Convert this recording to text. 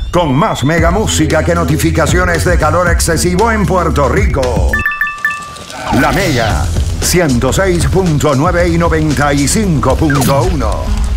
con más mega música que notificaciones de calor excesivo en Puerto Rico. La Mega 106.9 y 95.1.